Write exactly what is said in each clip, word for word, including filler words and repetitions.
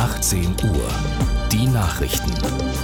achtzehn Uhr. Die Nachrichten.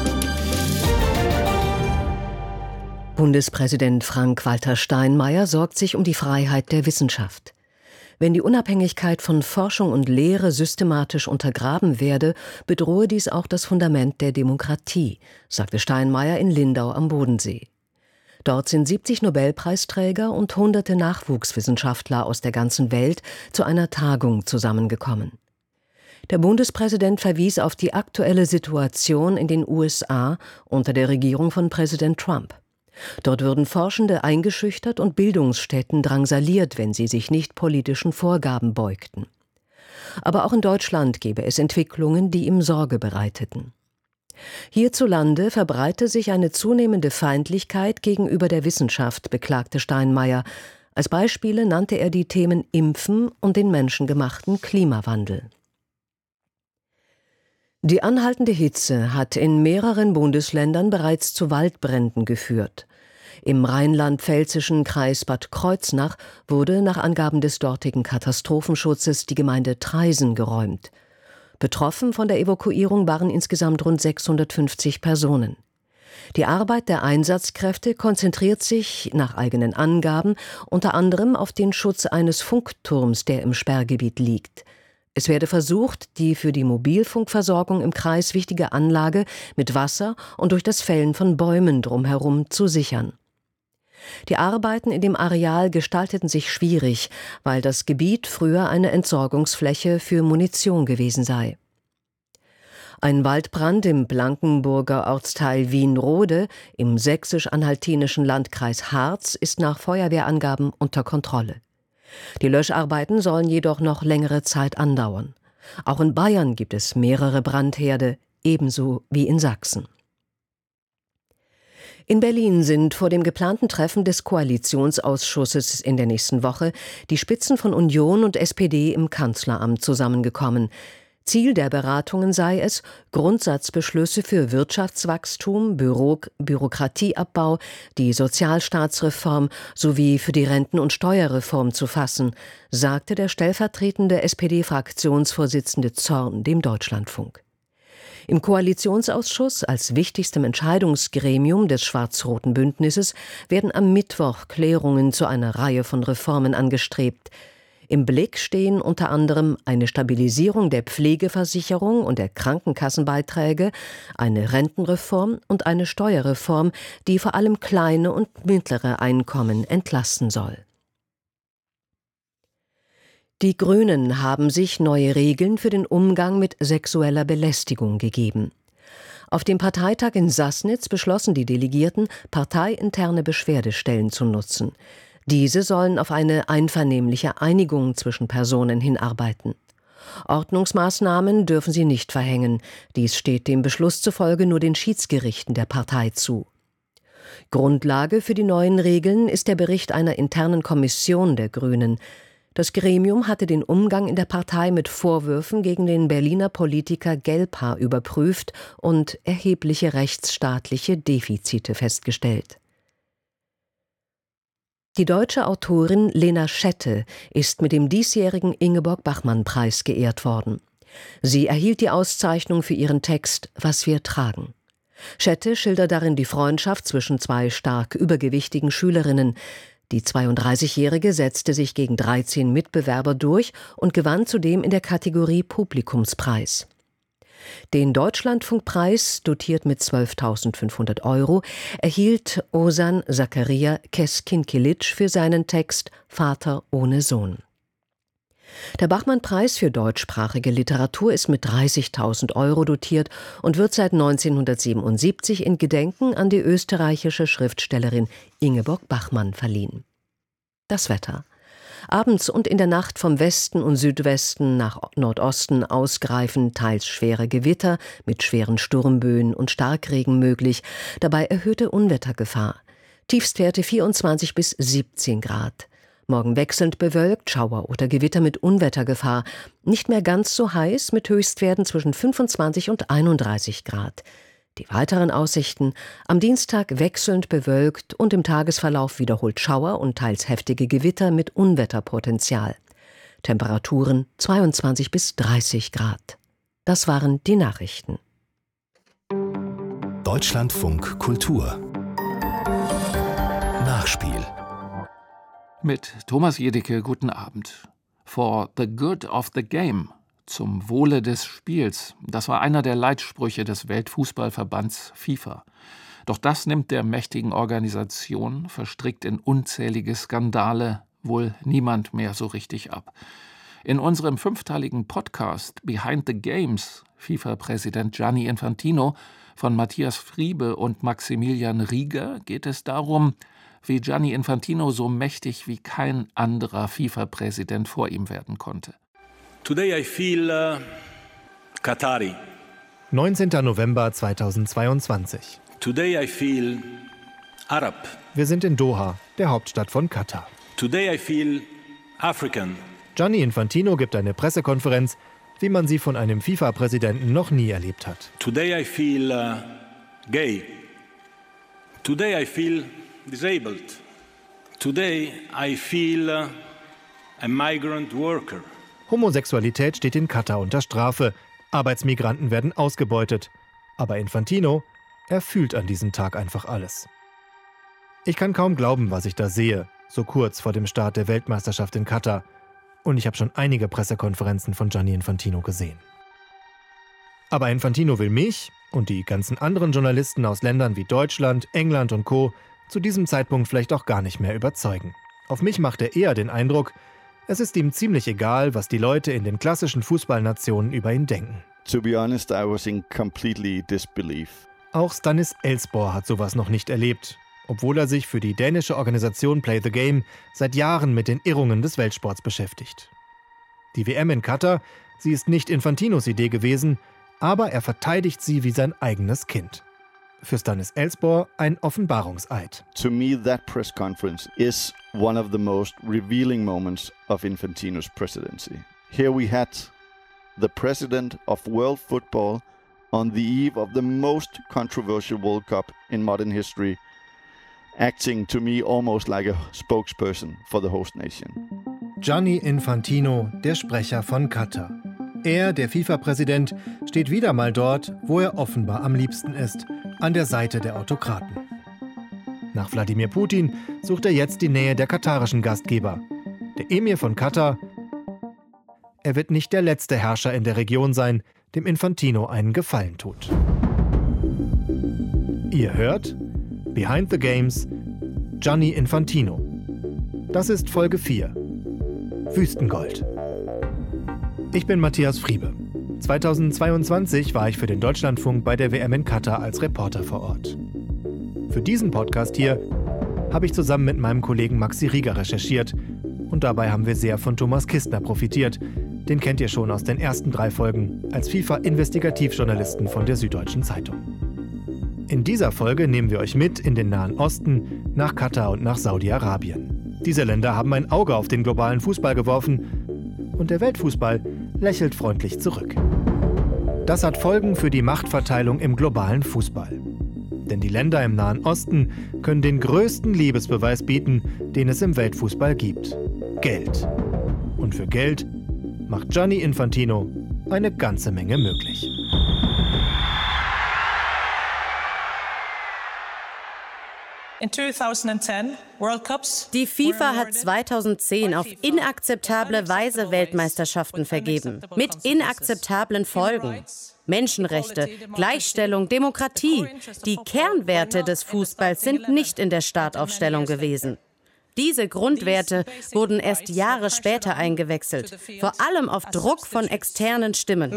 Bundespräsident Frank-Walter Steinmeier sorgt sich um die Freiheit der Wissenschaft. Wenn die Unabhängigkeit von Forschung und Lehre systematisch untergraben werde, bedrohe dies auch das Fundament der Demokratie, sagte Steinmeier in Lindau am Bodensee. Dort sind siebzig Nobelpreisträger und hunderte Nachwuchswissenschaftler aus der ganzen Welt zu einer Tagung zusammengekommen. Der Bundespräsident verwies auf die aktuelle Situation in den U S A unter der Regierung von Präsident Trump. Dort würden Forschende eingeschüchtert und Bildungsstätten drangsaliert, wenn sie sich nicht politischen Vorgaben beugten. Aber auch in Deutschland gebe es Entwicklungen, die ihm Sorge bereiteten. Hierzulande verbreite sich eine zunehmende Feindlichkeit gegenüber der Wissenschaft, beklagte Steinmeier. Als Beispiele nannte er die Themen Impfen und den menschengemachten Klimawandel. Die anhaltende Hitze hat in mehreren Bundesländern bereits zu Waldbränden geführt. Im rheinland-pfälzischen Kreis Bad Kreuznach wurde nach Angaben des dortigen Katastrophenschutzes die Gemeinde Traisen geräumt. Betroffen von der Evakuierung waren insgesamt rund sechshundertfünfzig Personen. Die Arbeit der Einsatzkräfte konzentriert sich, nach eigenen Angaben, unter anderem auf den Schutz eines Funkturms, der im Sperrgebiet liegt. Es werde versucht, die für die Mobilfunkversorgung im Kreis wichtige Anlage mit Wasser und durch das Fällen von Bäumen drumherum zu sichern. Die Arbeiten in dem Areal gestalteten sich schwierig, weil das Gebiet früher eine Entsorgungsfläche für Munition gewesen sei. Ein Waldbrand im Blankenburger Ortsteil Wienrode im sächsisch-anhaltinischen Landkreis Harz ist nach Feuerwehrangaben unter Kontrolle. Die Löscharbeiten sollen jedoch noch längere Zeit andauern. Auch in Bayern gibt es mehrere Brandherde, ebenso wie in Sachsen. In Berlin sind vor dem geplanten Treffen des Koalitionsausschusses in der nächsten Woche die Spitzen von Union und S P D im Kanzleramt zusammengekommen. Ziel der Beratungen sei es, Grundsatzbeschlüsse für Wirtschaftswachstum, Büro, Bürokratieabbau, die Sozialstaatsreform sowie für die Renten- und Steuerreform zu fassen, sagte der stellvertretende S P D-Fraktionsvorsitzende Zorn dem Deutschlandfunk. Im Koalitionsausschuss als wichtigstem Entscheidungsgremium des schwarz-roten Bündnisses werden am Mittwoch Klärungen zu einer Reihe von Reformen angestrebt. Im Blick stehen unter anderem eine Stabilisierung der Pflegeversicherung und der Krankenkassenbeiträge, eine Rentenreform und eine Steuerreform, die vor allem kleine und mittlere Einkommen entlasten soll. Die Grünen haben sich neue Regeln für den Umgang mit sexueller Belästigung gegeben. Auf dem Parteitag in Sassnitz beschlossen die Delegierten, parteiinterne Beschwerdestellen zu nutzen. Diese sollen auf eine einvernehmliche Einigung zwischen Personen hinarbeiten. Ordnungsmaßnahmen dürfen sie nicht verhängen. Dies steht dem Beschluss zufolge nur den Schiedsgerichten der Partei zu. Grundlage für die neuen Regeln ist der Bericht einer internen Kommission der Grünen. Das Gremium hatte den Umgang in der Partei mit Vorwürfen gegen den Berliner Politiker Gelbhaar überprüft und erhebliche rechtsstaatliche Defizite festgestellt. Die deutsche Autorin Lena Schette ist mit dem diesjährigen Ingeborg-Bachmann-Preis geehrt worden. Sie erhielt die Auszeichnung für ihren Text »Was wir tragen«. Schette schildert darin die Freundschaft zwischen zwei stark übergewichtigen Schülerinnen. Die zweiunddreißigjährige setzte sich gegen dreizehn Mitbewerber durch und gewann zudem in der Kategorie Publikumspreis. Den Deutschlandfunkpreis, dotiert mit zwölftausendfünfhundert Euro, erhielt Ozan Zakaria Keskinkilic für seinen Text »Vater ohne Sohn«. Der Bachmann-Preis für deutschsprachige Literatur ist mit dreißigtausend Euro dotiert und wird seit neunzehnhundertsiebenundsiebzig in Gedenken an die österreichische Schriftstellerin Ingeborg Bachmann verliehen. Das Wetter. Abends und in der Nacht vom Westen und Südwesten nach Nordosten ausgreifend teils schwere Gewitter mit schweren Sturmböen und Starkregen möglich, dabei erhöhte Unwettergefahr. Tiefstwerte vierundzwanzig bis siebzehn Grad. Morgen wechselnd bewölkt, Schauer oder Gewitter mit Unwettergefahr. Nicht mehr ganz so heiß mit Höchstwerten zwischen fünfundzwanzig und einunddreißig Grad. Die weiteren Aussichten: am Dienstag wechselnd bewölkt und im Tagesverlauf wiederholt Schauer und teils heftige Gewitter mit Unwetterpotenzial. Temperaturen zweiundzwanzig bis dreißig Grad. Das waren die Nachrichten. Deutschlandfunk Kultur Nachspiel Mit Thomas Jedicke, guten Abend. For the good of the game, zum Wohle des Spiels, das war einer der Leitsprüche des Weltfußballverbands FIFA. Doch das nimmt der mächtigen Organisation, verstrickt in unzählige Skandale, wohl niemand mehr so richtig ab. In unserem fünfteiligen Podcast Behind the Games, FIFA-Präsident Gianni Infantino, von Matthias Friebe und Maximilian Rieger geht es darum, wie Gianni Infantino so mächtig wie kein anderer FIFA-Präsident vor ihm werden konnte. Today I feel uh, Qatari. neunzehnter November zweitausendzweiundzwanzig. Today I feel Arab. Wir sind in Doha, der Hauptstadt von Katar. Today I feel African. Gianni Infantino gibt eine Pressekonferenz, wie man sie von einem FIFA-Präsidenten noch nie erlebt hat. Today I feel uh, gay. Today I feel disabled. Today I feel uh, a migrant worker. Homosexualität steht in Katar unter Strafe. Arbeitsmigranten werden ausgebeutet. Aber Infantino, er fühlt an diesem Tag einfach alles. Ich kann kaum glauben, was ich da sehe, so kurz vor dem Start der Weltmeisterschaft in Katar. Und ich habe schon einige Pressekonferenzen von Gianni Infantino gesehen. Aber Infantino will mich und die ganzen anderen Journalisten aus Ländern wie Deutschland, England und Co. zu diesem Zeitpunkt vielleicht auch gar nicht mehr überzeugen. Auf mich macht er eher den Eindruck, es ist ihm ziemlich egal, was die Leute in den klassischen Fußballnationen über ihn denken. To be honest, I was in completely disbelief. Auch Stanis Elsborg hat sowas noch nicht erlebt, obwohl er sich für die dänische Organisation Play the Game seit Jahren mit den Irrungen des Weltsports beschäftigt. Die W M in Katar, sie ist nicht Infantinos Idee gewesen, aber er verteidigt sie wie sein eigenes Kind. Für Stanis Elsborg ein Offenbarungseid. To me, that press conference is one of the most revealing moments of Infantino's presidency. Here we had the president of world football on the eve of the most controversial World Cup in modern history, acting to me almost like a spokesperson for the host nation. Gianni Infantino, der Sprecher von Katar. Er, der FIFA-Präsident, steht wieder mal dort, wo er offenbar am liebsten ist, an der Seite der Autokraten. Nach Wladimir Putin sucht er jetzt die Nähe der katarischen Gastgeber. Der Emir von Katar, er wird nicht der letzte Herrscher in der Region sein, dem Infantino einen Gefallen tut. Ihr hört Behind the Games, Gianni Infantino. Das ist Folge vier. Wüstengold. Ich bin Matthias Friebe. zweitausendzweiundzwanzig war ich für den Deutschlandfunk bei der W M in Katar als Reporter vor Ort. Für diesen Podcast hier habe ich zusammen mit meinem Kollegen Maxi Rieger recherchiert und dabei haben wir sehr von Thomas Kistner profitiert. Den kennt ihr schon aus den ersten drei Folgen als FIFA-Investigativjournalisten von der Süddeutschen Zeitung. In dieser Folge nehmen wir euch mit in den Nahen Osten, nach Katar und nach Saudi-Arabien. Diese Länder haben ein Auge auf den globalen Fußball geworfen und der Weltfußball lächelt freundlich zurück. Das hat Folgen für die Machtverteilung im globalen Fußball. Denn die Länder im Nahen Osten können den größten Liebesbeweis bieten, den es im Weltfußball gibt: Geld. Und für Geld macht Gianni Infantino eine ganze Menge möglich. Die FIFA hat zweitausendzehn auf inakzeptable Weise Weltmeisterschaften vergeben. Mit inakzeptablen Folgen. Menschenrechte, Gleichstellung, Demokratie. Die Kernwerte des Fußballs sind nicht in der Startaufstellung gewesen. Diese Grundwerte wurden erst Jahre später eingewechselt, vor allem auf Druck von externen Stimmen.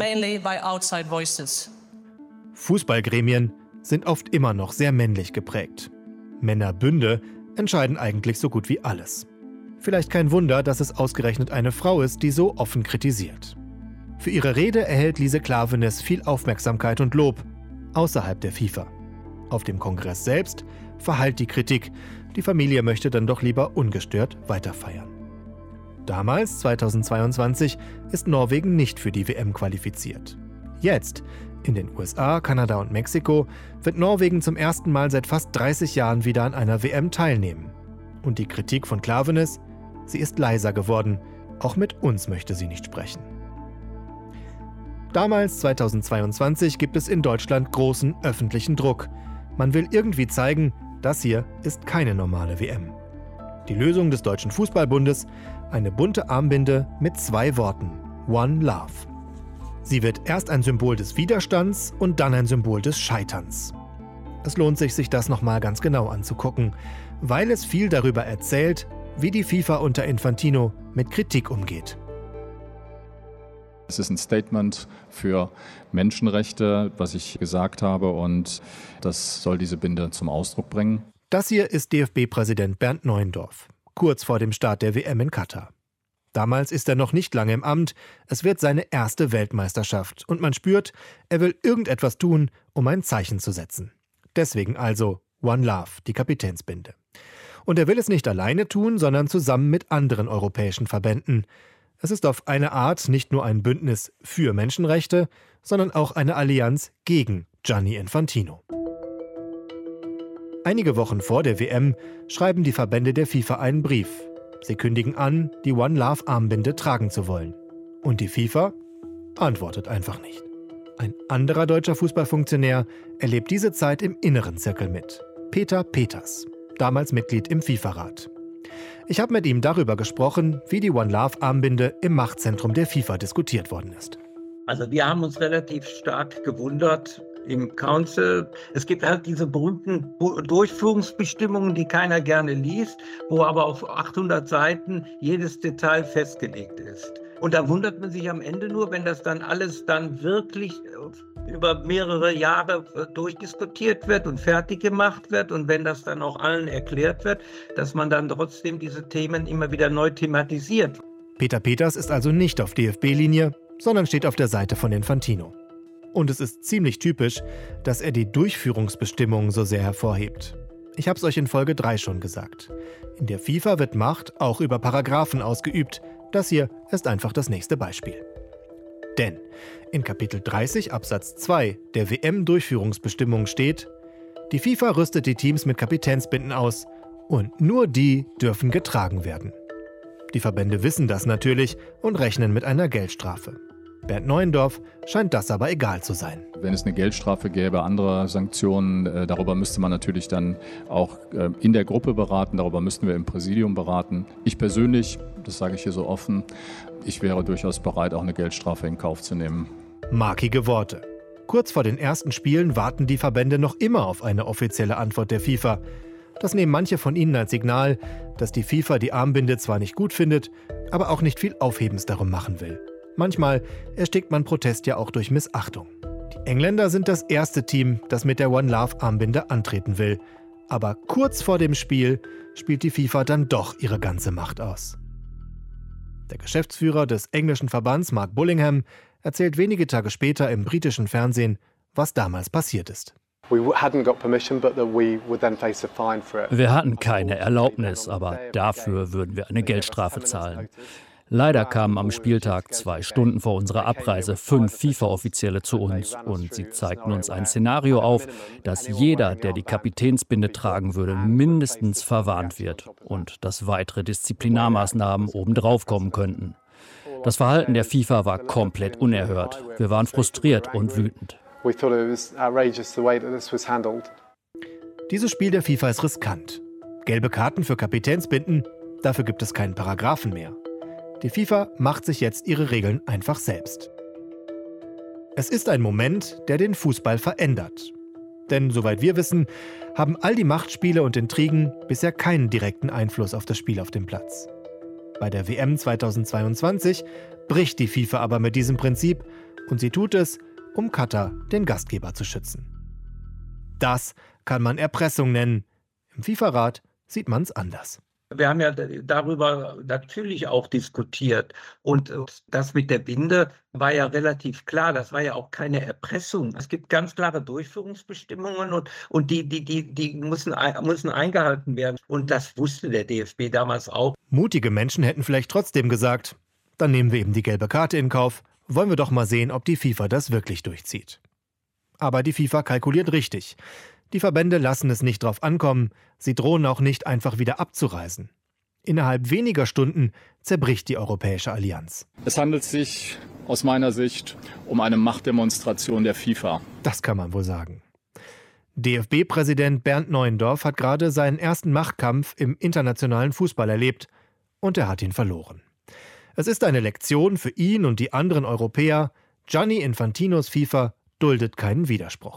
Fußballgremien sind oft immer noch sehr männlich geprägt. Männerbünde entscheiden eigentlich so gut wie alles. Vielleicht kein Wunder, dass es ausgerechnet eine Frau ist, die so offen kritisiert. Für ihre Rede erhält Lise Klaveness viel Aufmerksamkeit und Lob außerhalb der FIFA. Auf dem Kongress selbst verhallt die Kritik. Die Familie möchte dann doch lieber ungestört weiterfeiern. Damals, zweitausendzweiundzwanzig, ist Norwegen nicht für die W M qualifiziert. Jetzt, in den U S A, Kanada und Mexiko, wird Norwegen zum ersten Mal seit fast dreißig Jahren wieder an einer W M teilnehmen. Und die Kritik von Klaveness, sie ist leiser geworden. Auch mit uns möchte sie nicht sprechen. Damals, zweitausendzweiundzwanzig, gibt es in Deutschland großen öffentlichen Druck. Man will irgendwie zeigen, das hier ist keine normale W M. Die Lösung des Deutschen Fußballbundes: eine bunte Armbinde mit zwei Worten: One Love. Sie wird erst ein Symbol des Widerstands und dann ein Symbol des Scheiterns. Es lohnt sich, sich das nochmal ganz genau anzugucken, weil es viel darüber erzählt, wie die FIFA unter Infantino mit Kritik umgeht. Es ist ein Statement für Menschenrechte, was ich gesagt habe, und das soll diese Binde zum Ausdruck bringen. Das hier ist D F B-Präsident Bernd Neuendorf, kurz vor dem Start der W M in Katar. Damals ist er noch nicht lange im Amt, es wird seine erste Weltmeisterschaft und man spürt, er will irgendetwas tun, um ein Zeichen zu setzen. Deswegen also One Love, die Kapitänsbinde. Und er will es nicht alleine tun, sondern zusammen mit anderen europäischen Verbänden. Es ist auf eine Art nicht nur ein Bündnis für Menschenrechte, sondern auch eine Allianz gegen Gianni Infantino. Einige Wochen vor der W M schreiben die Verbände der FIFA einen Brief. Sie kündigen an, die One Love Armbinde tragen zu wollen. Und die FIFA antwortet einfach nicht. Ein anderer deutscher Fußballfunktionär erlebt diese Zeit im inneren Zirkel mit. Peter Peters, damals Mitglied im FIFA-Rat. Ich habe mit ihm darüber gesprochen, wie die One Love Armbinde im Machtzentrum der FIFA diskutiert worden ist. Also wir haben uns relativ stark gewundert im Council. Es gibt halt diese berühmten Durchführungsbestimmungen, die keiner gerne liest, wo aber auf achthundert Seiten jedes Detail festgelegt ist. Und da wundert man sich am Ende nur, wenn das dann alles dann wirklich über mehrere Jahre durchdiskutiert wird und fertig gemacht wird und wenn das dann auch allen erklärt wird, dass man dann trotzdem diese Themen immer wieder neu thematisiert. Peter Peters ist also nicht auf D F B-Linie, sondern steht auf der Seite von Infantino. Und es ist ziemlich typisch, dass er die Durchführungsbestimmungen so sehr hervorhebt. Ich habe es euch in Folge drei schon gesagt. In der FIFA wird Macht auch über Paragraphen ausgeübt. Das hier ist einfach das nächste Beispiel. Denn in Kapitel dreißig Absatz zwei der W M-Durchführungsbestimmung steht: Die FIFA rüstet die Teams mit Kapitänsbinden aus und nur die dürfen getragen werden. Die Verbände wissen das natürlich und rechnen mit einer Geldstrafe. Bernd Neuendorf scheint das aber egal zu sein. Wenn es eine Geldstrafe gäbe, andere Sanktionen, äh, darüber müsste man natürlich dann auch äh, in der Gruppe beraten, darüber müssten wir im Präsidium beraten. Ich persönlich, das sage ich hier so offen, ich wäre durchaus bereit, auch eine Geldstrafe in Kauf zu nehmen. Markige Worte. Kurz vor den ersten Spielen warten die Verbände noch immer auf eine offizielle Antwort der FIFA. Das nehmen manche von ihnen als Signal, dass die FIFA die Armbinde zwar nicht gut findet, aber auch nicht viel Aufhebens darum machen will. Manchmal erstickt man Protest ja auch durch Missachtung. Die Engländer sind das erste Team, das mit der One Love Armbinde antreten will. Aber kurz vor dem Spiel spielt die FIFA dann doch ihre ganze Macht aus. Der Geschäftsführer des englischen Verbands, Mark Bullingham, erzählt wenige Tage später im britischen Fernsehen, was damals passiert ist. Wir hatten keine Erlaubnis, aber dafür würden wir eine Geldstrafe zahlen. Leider kamen am Spieltag zwei Stunden vor unserer Abreise fünf FIFA-Offizielle zu uns und sie zeigten uns ein Szenario auf, dass jeder, der die Kapitänsbinde tragen würde, mindestens verwarnt wird und dass weitere Disziplinarmaßnahmen obendrauf kommen könnten. Das Verhalten der FIFA war komplett unerhört. Wir waren frustriert und wütend. Dieses Spiel der FIFA ist riskant. Gelbe Karten für Kapitänsbinden, dafür gibt es keinen Paragraphen mehr. Die FIFA macht sich jetzt ihre Regeln einfach selbst. Es ist ein Moment, der den Fußball verändert. Denn soweit wir wissen, haben all die Machtspiele und Intrigen bisher keinen direkten Einfluss auf das Spiel auf dem Platz. Bei der W M zweitausendzweiundzwanzig bricht die FIFA aber mit diesem Prinzip und sie tut es, um Katar, den Gastgeber, zu schützen. Das kann man Erpressung nennen. Im FIFA-Rat sieht man es anders. Wir haben ja darüber natürlich auch diskutiert. Und das mit der Binde war ja relativ klar. Das war ja auch keine Erpressung. Es gibt ganz klare Durchführungsbestimmungen und, und die, die, die, die müssen, müssen eingehalten werden. Und das wusste der D F B damals auch. Mutige Menschen hätten vielleicht trotzdem gesagt, dann nehmen wir eben die gelbe Karte in Kauf. Wollen wir doch mal sehen, ob die FIFA das wirklich durchzieht. Aber die FIFA kalkuliert richtig. Die Verbände lassen es nicht drauf ankommen, sie drohen auch nicht einfach wieder abzureisen. Innerhalb weniger Stunden zerbricht die Europäische Allianz. Es handelt sich aus meiner Sicht um eine Machtdemonstration der FIFA. Das kann man wohl sagen. D F B-Präsident Bernd Neuendorf hat gerade seinen ersten Machtkampf im internationalen Fußball erlebt und er hat ihn verloren. Es ist eine Lektion für ihn und die anderen Europäer. Gianni Infantinos FIFA duldet keinen Widerspruch.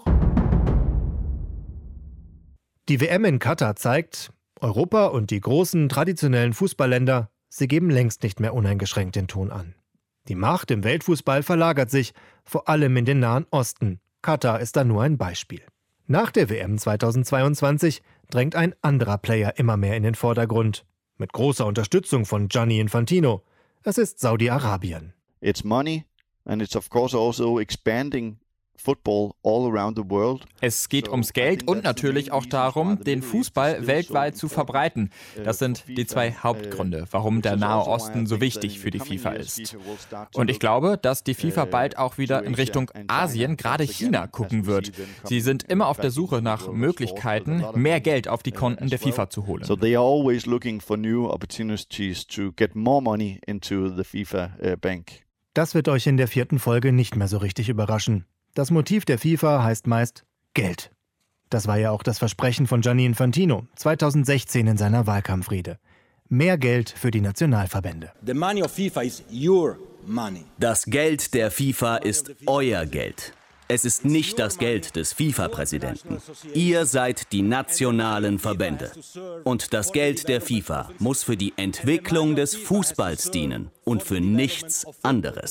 Die W M in Katar zeigt, Europa und die großen traditionellen Fußballländer, sie geben längst nicht mehr uneingeschränkt den Ton an. Die Macht im Weltfußball verlagert sich, vor allem in den Nahen Osten. Katar ist da nur ein Beispiel. Nach der W M zweitausendzweiundzwanzig drängt ein anderer Player immer mehr in den Vordergrund. Mit großer Unterstützung von Gianni Infantino. Es ist Saudi-Arabien. It's money and it's of course also expanding football all around the world. Es geht ums Geld und natürlich auch darum, den Fußball weltweit zu verbreiten. Das sind die zwei Hauptgründe, warum der Nahe Osten so wichtig für die FIFA ist. Und ich glaube, dass die FIFA bald auch wieder in Richtung Asien, gerade China, gucken wird. Sie sind immer auf der Suche nach Möglichkeiten, mehr Geld auf die Konten der FIFA zu holen. So they are always looking for new opportunities to get more money into the FIFA bank. Das wird euch in der vierten Folge nicht mehr so richtig überraschen. Das Motiv der FIFA heißt meist Geld. Das war ja auch das Versprechen von Gianni Infantino zweitausendsechzehn in seiner Wahlkampfrede. Mehr Geld für die Nationalverbände. The money of FIFA is your money. Das Geld der FIFA ist euer Geld. Es ist nicht das Geld des FIFA-Präsidenten. Ihr seid die nationalen Verbände. Und das Geld der FIFA muss für die Entwicklung des Fußballs dienen und für nichts anderes.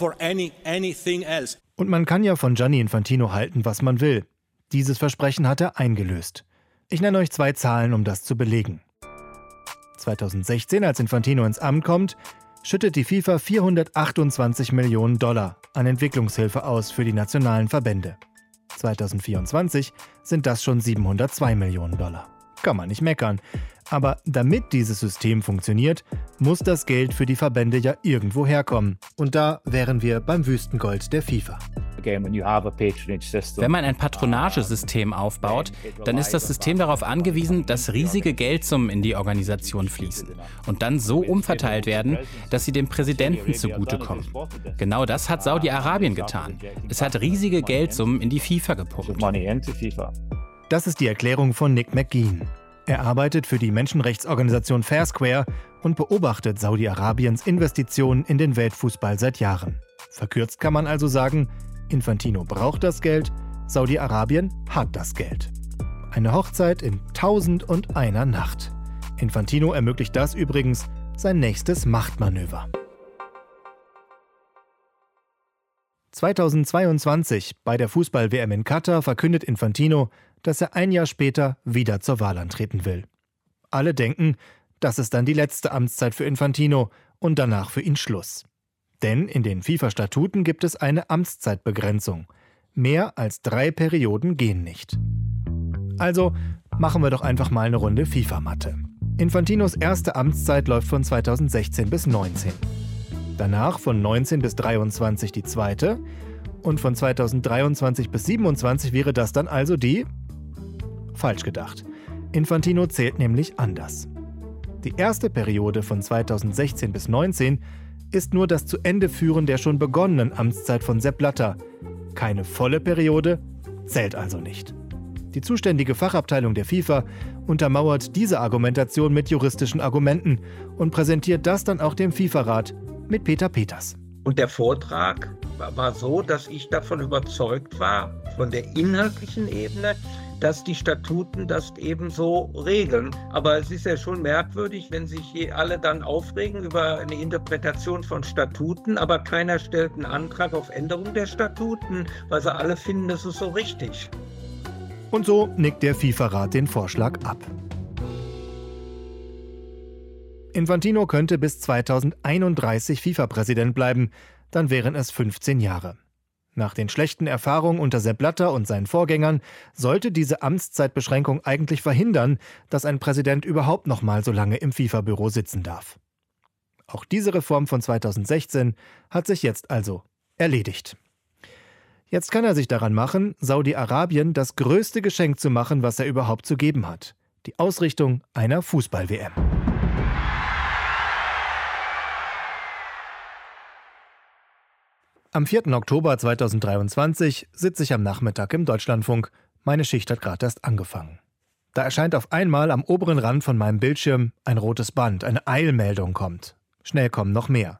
Und man kann ja von Gianni Infantino halten, was man will. Dieses Versprechen hat er eingelöst. Ich nenne euch zwei Zahlen, um das zu belegen. zweitausendsechzehn, als Infantino ins Amt kommt, schüttet die FIFA vierhundertachtundzwanzig Millionen Dollar an Entwicklungshilfe aus für die nationalen Verbände. zweitausendvierundzwanzig sind das schon siebenhundertzwei Millionen Dollar. Kann man nicht meckern. Aber damit dieses System funktioniert, muss das Geld für die Verbände ja irgendwo herkommen. Und da wären wir beim Wüstengold der FIFA. Wenn man ein Patronagesystem aufbaut, dann ist das System darauf angewiesen, dass riesige Geldsummen in die Organisation fließen und dann so umverteilt werden, dass sie dem Präsidenten zugutekommen. Genau das hat Saudi-Arabien getan. Es hat riesige Geldsummen in die FIFA gepumpt. Das ist die Erklärung von Nick McGean. Er arbeitet für die Menschenrechtsorganisation Fair Square und beobachtet Saudi-Arabiens Investitionen in den Weltfußball seit Jahren. Verkürzt kann man also sagen, Infantino braucht das Geld, Saudi-Arabien hat das Geld. Eine Hochzeit in tausend und einer Nacht. Infantino ermöglicht das übrigens sein nächstes Machtmanöver. zweitausendzweiundzwanzig, bei der Fußball-W M in Katar, verkündet Infantino, dass er ein Jahr später wieder zur Wahl antreten will. Alle denken, das ist dann die letzte Amtszeit für Infantino und danach für ihn Schluss. Denn in den FIFA-Statuten gibt es eine Amtszeitbegrenzung. Mehr als drei Perioden gehen nicht. Also machen wir doch einfach mal eine Runde FIFA-Mathe. Infantinos erste Amtszeit läuft von zweitausendsechzehn bis neunzehn. Danach von neunzehn bis dreiundzwanzig die zweite. Und von zweitausenddreiundzwanzig bis siebenundzwanzig wäre das dann also die... Falsch gedacht. Infantino zählt nämlich anders. Die erste Periode von zweitausendsechzehn bis neunzehn ist nur das zu Ende führen der schon begonnenen Amtszeit von Sepp Blatter. Keine volle Periode, zählt also nicht. Die zuständige Fachabteilung der FIFA untermauert diese Argumentation mit juristischen Argumenten und präsentiert das dann auch dem FIFA-Rat mit Peter Peters. Und der Vortrag war so, dass ich davon überzeugt war, von der inhaltlichen Ebene, dass die Statuten das ebenso regeln. Aber es ist ja schon merkwürdig, wenn sich hier alle dann aufregen über eine Interpretation von Statuten, aber keiner stellt einen Antrag auf Änderung der Statuten, weil sie alle finden, das ist so richtig. Und so nickt der FIFA-Rat den Vorschlag ab. Infantino könnte bis zweitausendeinunddreißig FIFA-Präsident bleiben, dann wären es fünfzehn Jahre. Nach den schlechten Erfahrungen unter Sepp Blatter und seinen Vorgängern sollte diese Amtszeitbeschränkung eigentlich verhindern, dass ein Präsident überhaupt noch mal so lange im FIFA-Büro sitzen darf. Auch diese Reform von zweitausendsechzehn hat sich jetzt also erledigt. Jetzt kann er sich daran machen, Saudi-Arabien das größte Geschenk zu machen, was er überhaupt zu geben hat: die Ausrichtung einer Fußball-W M. Am vierten Oktober zweitausenddreiundzwanzig sitze ich am Nachmittag im Deutschlandfunk. Meine Schicht hat gerade erst angefangen. Da erscheint auf einmal am oberen Rand von meinem Bildschirm ein rotes Band, eine Eilmeldung kommt. Schnell kommen noch mehr.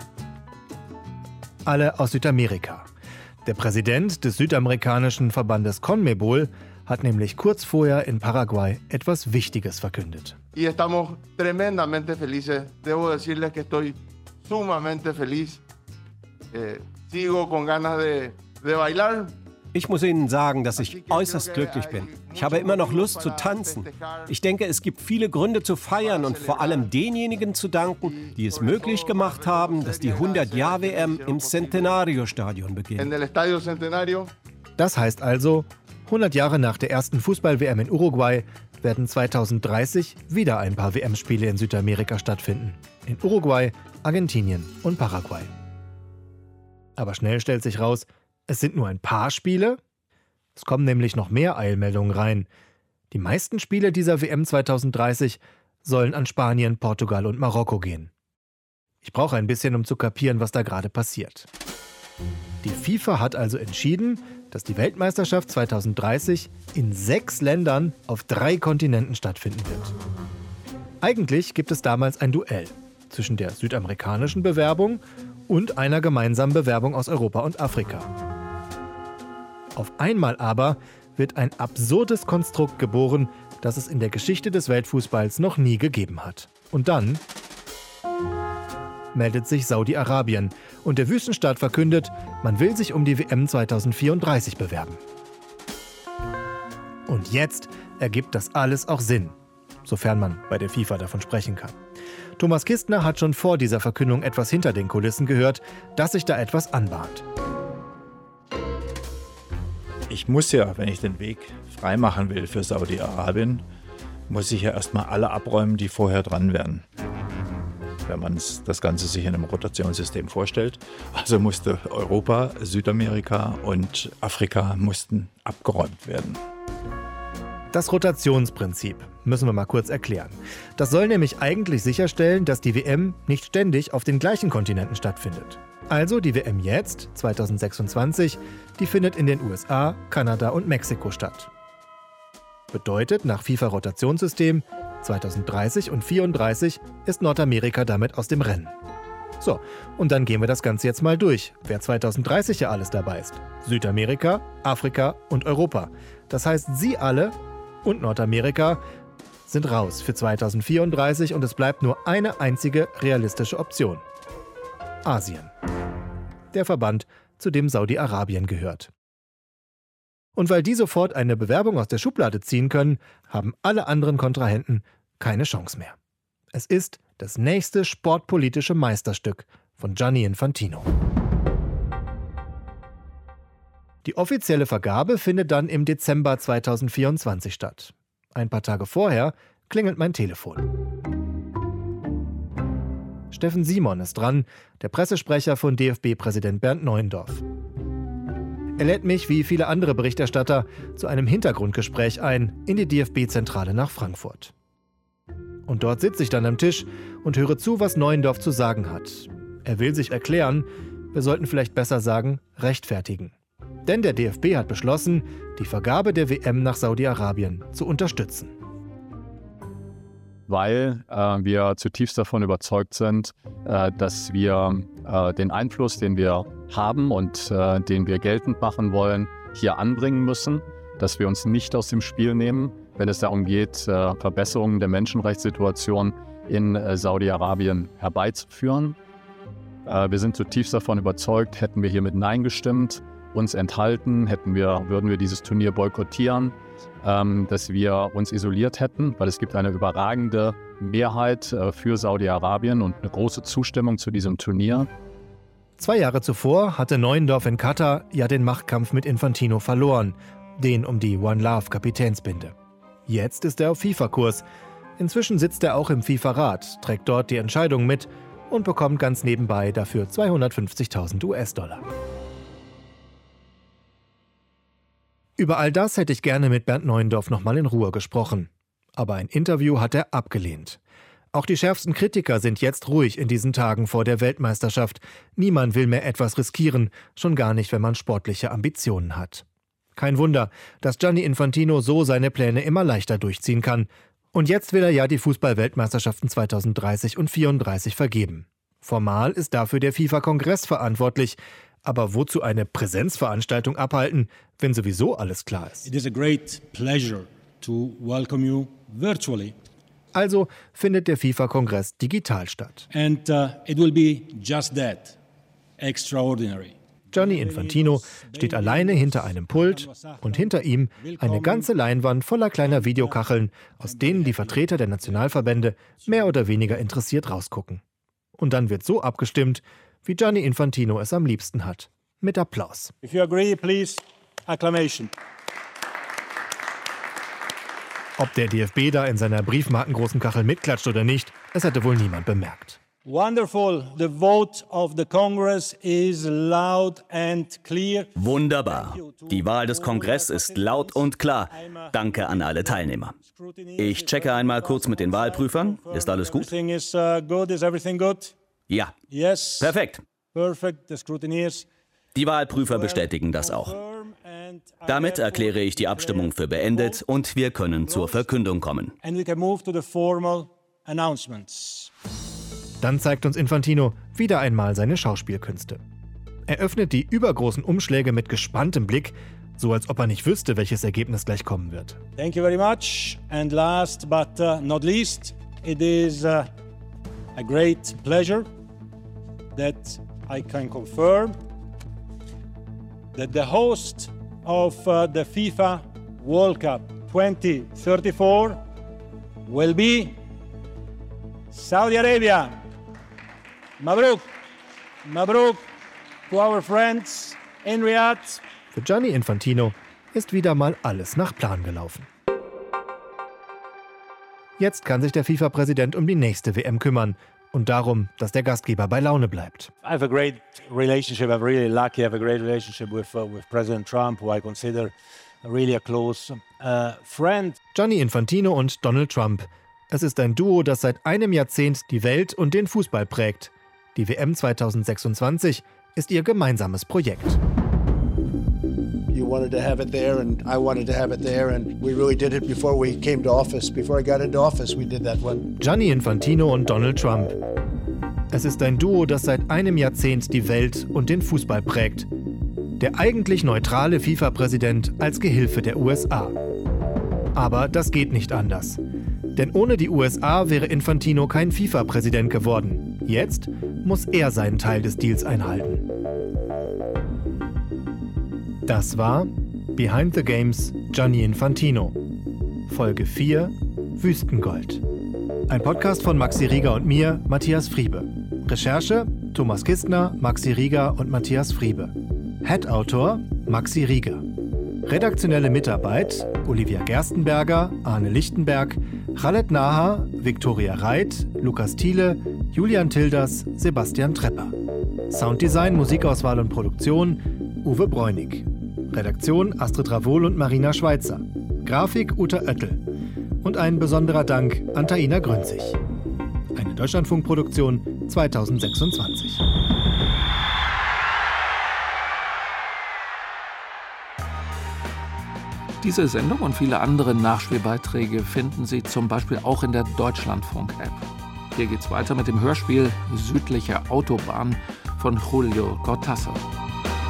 Alle aus Südamerika. Der Präsident des südamerikanischen Verbandes CONMEBOL hat nämlich kurz vorher in Paraguay etwas Wichtiges verkündet. Y estamos tremendamente felices. Debo decirles que estoy sumamente feliz. Eh, sigo con ganas de, de bailar. Ich muss Ihnen sagen, dass ich äußerst glücklich bin. Ich habe immer noch Lust zu tanzen. Ich denke, es gibt viele Gründe zu feiern und vor allem denjenigen zu danken, die es möglich gemacht haben, dass die hundert-Jahr-W M im Centenario-Stadion beginnt. Das heißt also, hundert Jahre nach der ersten Fußball-W M in Uruguay werden zweitausenddreißig wieder ein paar W M-Spiele in Südamerika stattfinden. In Uruguay, Argentinien und Paraguay. Aber schnell stellt sich raus, es sind nur ein paar Spiele. Es kommen nämlich noch mehr Eilmeldungen rein. Die meisten Spiele dieser W M zweitausenddreißig sollen an Spanien, Portugal und Marokko gehen. Ich brauche ein bisschen, um zu kapieren, was da gerade passiert. Die FIFA hat also entschieden, dass die Weltmeisterschaft zweitausenddreißig in sechs Ländern auf drei Kontinenten stattfinden wird. Eigentlich gibt es damals ein Duell zwischen der südamerikanischen Bewerbung und einer gemeinsamen Bewerbung aus Europa und Afrika. Auf einmal aber wird ein absurdes Konstrukt geboren, das es in der Geschichte des Weltfußballs noch nie gegeben hat. Und dann meldet sich Saudi-Arabien und der Wüstenstaat verkündet, man will sich um die W M zweitausendvierunddreißig bewerben. Und jetzt ergibt das alles auch Sinn, sofern man bei der FIFA davon sprechen kann. Thomas Kistner hat schon vor dieser Verkündung etwas hinter den Kulissen gehört, dass sich da etwas anbahnt. Ich muss ja, wenn ich den Weg freimachen will für Saudi-Arabien, muss ich ja erstmal alle abräumen, die vorher dran wären. Wenn man das Ganze sich in einem Rotationssystem vorstellt. Also musste Europa, Südamerika und Afrika mussten abgeräumt werden. Das Rotationsprinzip müssen wir mal kurz erklären. Das soll nämlich eigentlich sicherstellen, dass die W M nicht ständig auf den gleichen Kontinenten stattfindet. Also die W M jetzt, zweitausendsechsundzwanzig, die findet in den U S A, Kanada und Mexiko statt. Bedeutet, nach FIFA-Rotationssystem, zweitausenddreißig und vierunddreißig ist Nordamerika damit aus dem Rennen. So, und dann gehen wir das Ganze jetzt mal durch, wer zweitausenddreißig ja alles dabei ist. Südamerika, Afrika und Europa. Das heißt, Sie alle und Nordamerika sind raus für zweitausendvierunddreißig und es bleibt nur eine einzige realistische Option. Asien. Der Verband, zu dem Saudi-Arabien gehört. Und weil die sofort eine Bewerbung aus der Schublade ziehen können, haben alle anderen Kontrahenten keine Chance mehr. Es ist das nächste sportpolitische Meisterstück von Gianni Infantino. Die offizielle Vergabe findet dann im Dezember zweitausendvierundzwanzig statt. Ein paar Tage vorher klingelt mein Telefon. Steffen Simon ist dran, der Pressesprecher von D F B-Präsident Bernd Neuendorf. Er lädt mich, wie viele andere Berichterstatter, zu einem Hintergrundgespräch ein in die D F B-Zentrale nach Frankfurt. Und dort sitze ich dann am Tisch und höre zu, was Neuendorf zu sagen hat. Er will sich erklären, wir sollten vielleicht besser sagen, rechtfertigen. Denn der D F B hat beschlossen, die Vergabe der W M nach Saudi-Arabien zu unterstützen. Weil äh, wir zutiefst davon überzeugt sind, äh, dass wir äh, den Einfluss, den wir haben und äh, den wir geltend machen wollen, hier anbringen müssen, dass wir uns nicht aus dem Spiel nehmen, wenn es darum geht, äh, Verbesserungen der Menschenrechtssituation in äh, Saudi-Arabien herbeizuführen. Äh, wir sind zutiefst davon überzeugt, hätten wir hier mit Nein gestimmt, uns enthalten, hätten wir, würden wir dieses Turnier boykottieren, ähm, dass wir uns isoliert hätten, weil es gibt eine überragende Mehrheit äh, für Saudi-Arabien und eine große Zustimmung zu diesem Turnier. Zwei Jahre zuvor hatte Neuendorf in Katar ja den Machtkampf mit Infantino verloren, den um die One Love Kapitänsbinde. Jetzt ist er auf FIFA-Kurs. Inzwischen sitzt er auch im FIFA-Rat, trägt dort die Entscheidung mit und bekommt ganz nebenbei dafür zweihundertfünfzigtausend U S-Dollar. Über all das hätte ich gerne mit Bernd Neuendorf nochmal in Ruhe gesprochen. Aber ein Interview hat er abgelehnt. Auch die schärfsten Kritiker sind jetzt ruhig in diesen Tagen vor der Weltmeisterschaft. Niemand will mehr etwas riskieren, schon gar nicht, wenn man sportliche Ambitionen hat. Kein Wunder, dass Gianni Infantino so seine Pläne immer leichter durchziehen kann. Und jetzt will er ja die Fußball-Weltmeisterschaften zweitausenddreißig und vierunddreißig vergeben. Formal ist dafür der FIFA-Kongress verantwortlich. Aber wozu eine Präsenzveranstaltung abhalten, wenn sowieso alles klar ist? It is a great pleasure to welcome you virtually. Also findet der FIFA-Kongress digital statt. And uh, it will be just that, extraordinary. Gianni Infantino steht alleine hinter einem Pult und hinter ihm eine ganze Leinwand voller kleiner Videokacheln, aus denen die Vertreter der Nationalverbände mehr oder weniger interessiert rausgucken. Und dann wird so abgestimmt, wie Gianni Infantino es am liebsten hat. Mit Applaus. If you agree, please, acclamation. Ob der D F B da in seiner briefmarkengroßen Kachel mitklatscht oder nicht, es hätte wohl niemand bemerkt. Wonderful. The vote of the Congress is loud and clear. Wunderbar. Die Wahl des Kongresses ist laut und klar. Danke an alle Teilnehmer. Ich checke einmal kurz mit den Wahlprüfern. Ist alles gut? Everything is uh, good. Is everything good? Ja. Yes. Perfekt. Perfect. The scrutineers. Die Wahlprüfer bestätigen das auch. Damit erkläre ich die Abstimmung für beendet und wir können zur Verkündung kommen. And we can move to the formal announcements. Dann zeigt uns Infantino wieder einmal seine Schauspielkünste. Er öffnet die übergroßen Umschläge mit gespanntem Blick, so als ob er nicht wüsste, welches Ergebnis gleich kommen wird. Thank you very much. And last but uh, not least, it is uh, a great pleasure that I can confirm that the host of uh, the FIFA World Cup twenty thirty-four will be Saudi Arabia. Mabruk, Mabruk to our friends in Riyadh. Für Gianni Infantino ist wieder mal alles nach Plan gelaufen. Jetzt kann sich der FIFA-Präsident um die nächste W M kümmern und darum, dass der Gastgeber bei Laune bleibt. I have a great relationship. I'm really lucky. I have a great relationship with uh, with President Trump, who I consider really a close uh, friend. Gianni Infantino und Donald Trump. Es ist ein Duo, das seit einem Jahrzehnt die Welt und den Fußball prägt. Die W M zweitausendsechsundzwanzig ist ihr gemeinsames Projekt. You wanted to have it there and I wanted to have it there and we really did it before we came to office. Before I got into office, we did that one. Gianni Infantino und Donald Trump. Es ist ein Duo, das seit einem Jahrzehnt die Welt und den Fußball prägt. Der eigentlich neutrale FIFA-Präsident als Gehilfe der U S A. Aber das geht nicht anders. Denn ohne die U S A wäre Infantino kein FIFA-Präsident geworden. Jetzt muss er seinen Teil des Deals einhalten. Das war Behind the Games Gianni Infantino. Folge vier Wüstengold. Ein Podcast von Maxi Rieger und mir, Matthias Friebe. Recherche Thomas Kistner, Maxi Rieger und Matthias Friebe. Head-Autor Maxi Rieger. Redaktionelle Mitarbeit Olivia Gerstenberger, Arne Lichtenberg, Khaled Naha, Viktoria Reit, Lukas Thiele, Julian Tilders, Sebastian Trepper. Sounddesign, Musikauswahl und Produktion Uwe Bräunig. Redaktion Astrid Ravol und Marina Schweitzer. Grafik Uta Oettel. Und ein besonderer Dank an Taina Grünzig. Eine Deutschlandfunkproduktion zweitausendsechsundzwanzig. Diese Sendung und viele andere Nachspielbeiträge finden Sie zum Beispiel auch in der Deutschlandfunk-App. Hier geht's weiter mit dem Hörspiel Südliche Autobahn von Julio Cortázar.